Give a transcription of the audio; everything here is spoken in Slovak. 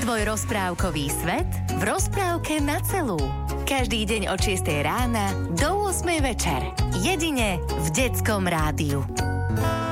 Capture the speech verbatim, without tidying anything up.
svoj rozprávkový svet v rozprávke na celú. Každý deň od šiestej rána do ôsmej večer. Jedine v Detskom rádiu.